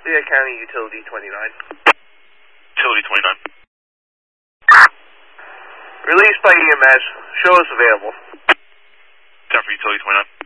Lehigh County Utility 29. Utility 29. Released by EMS. Show is available. 10 for Utility 29.